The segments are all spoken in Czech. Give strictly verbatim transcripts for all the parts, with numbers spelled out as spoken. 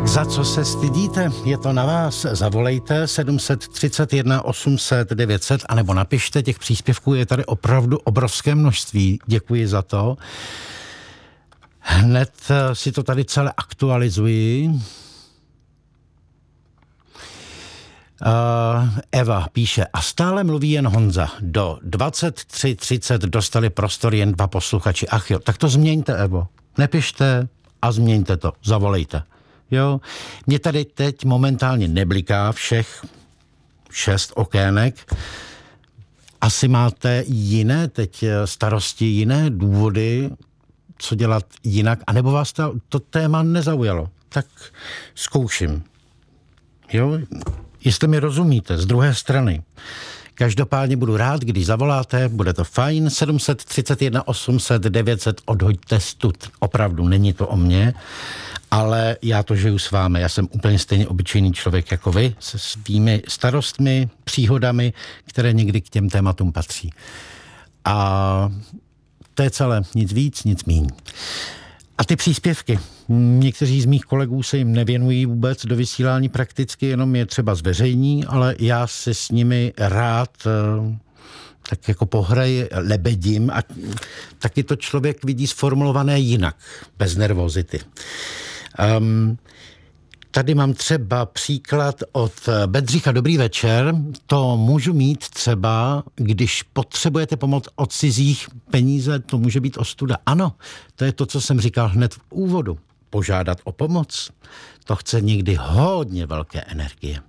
Za co se stydíte? Je to na vás. Zavolejte sedm set třicet jedna osm set devět set anebo napište, těch příspěvků je tady opravdu obrovské množství. Děkuji za to. Hned si to tady celé aktualizuji. Uh, Eva píše, a stále mluví jen Honza. Do dvacet tři třicet dostali prostor jen dva posluchači. Ach jo, tak to změňte, Evo. Nepište a změňte to. Zavolejte. Jo, mě tady teď momentálně nebliká všech šest okének. Asi máte jiné teď starosti, jiné důvody, co dělat jinak, anebo vás to, to téma nezaujalo. Tak zkouším. Jo, jestli mi rozumíte, z druhé strany. Každopádně budu rád, když zavoláte, bude to fajn. sedm set třicet jedna osm set devět set, odhoďte stud. Opravdu, není to o mně, ale já to žiju s vámi. Já jsem úplně stejně obyčejný člověk jako vy, se svými starostmi, příhodami, které někdy k těm tématům patří. A to je celé, nic víc, nic míň. A ty příspěvky. Někteří z mých kolegů se jim nevěnují vůbec do vysílání prakticky, jenom je třeba zveřejní, ale já se s nimi rád tak jako pohraji, lebedím a taky to člověk vidí sformulované jinak, bez nervozity. Um, Tady mám třeba příklad od Bedřicha. Dobrý večer. To můžu mít třeba, když potřebujete pomoc od cizích peníze, to může být ostuda. Ano, to je to, co jsem říkal hned v úvodu. Požádat o pomoc, to chce někdy hodně velké energie.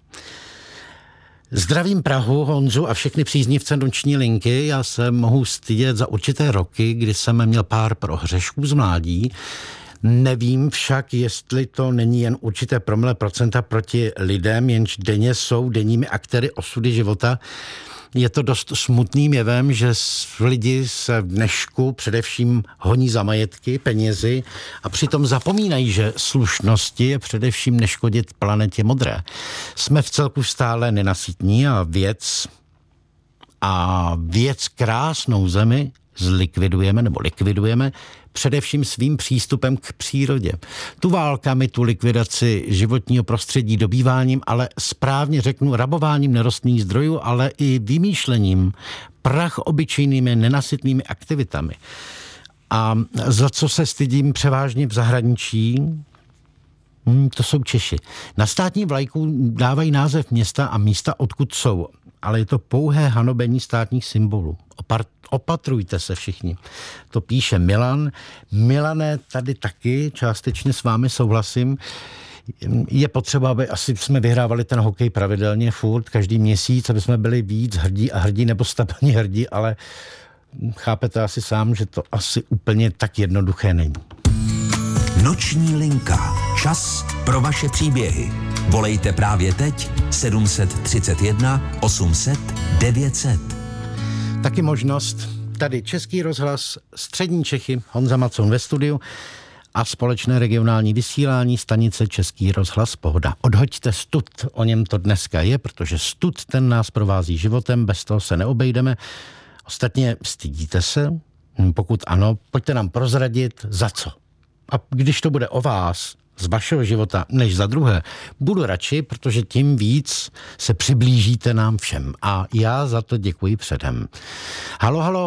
Zdravím Prahu, Honzu a všechny příznivce noční linky. Já se mohu stydět za určité roky, kdy jsem měl pár prohřešků z mládí. Nevím však, jestli to není jen určité promile procenta proti lidem, jenž denně jsou denními aktéry osudy života. Je to dost smutným jevem, že lidi se v dnešku především honí za majetky, penězi a přitom zapomínají, že slušnosti je především neškodit planetě modré. Jsme v celku stále nenasytní a věc a věc krásnou zemi zlikvidujeme nebo likvidujeme především svým přístupem k přírodě. Tu válkami, tu likvidaci životního prostředí dobýváním, ale správně řeknu rabováním nerostných zdrojů, ale i vymýšlením prach obyčejnými nenasytnými aktivitami. A za co se stydím převážně v zahraničí, hmm, to jsou Češi. Na státní vlajku dávají název města a místa, odkud jsou, ale je to pouhé hanobení státních symbolů. Opar- opatrujte se všichni. To píše Milan. Milané, tady taky částečně s vámi souhlasím. Je potřeba, aby asi jsme vyhrávali ten hokej pravidelně furt, každý měsíc, aby jsme byli víc hrdí a hrdí nebo stabilně hrdí, ale chápete asi sám, že to asi úplně tak jednoduché není. Noční linka. Čas pro vaše příběhy. Volejte právě teď sedm set třicet jedna osm set devět set. Taky možnost. Tady Český rozhlas, Střední Čechy, Honza Macon ve studiu a společné regionální vysílání stanice Český rozhlas Pohoda. Odhoďte stud, o něm to dneska je, protože stud ten nás provází životem, bez toho se neobejdeme. Ostatně stydíte se? Pokud ano, pojďte nám prozradit za co. A když to bude o vás, z vašeho života, než za druhé, budu radši, protože tím víc se přiblížíte nám všem. A já za to děkuji předem. Halo, halo.